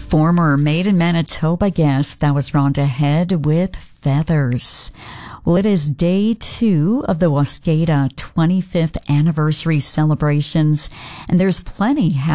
Former Made in Manitoba guest, that was Rhonda Head with Feathers. Well, it is day 2 of the Wascada 25th anniversary celebrations, and there's plenty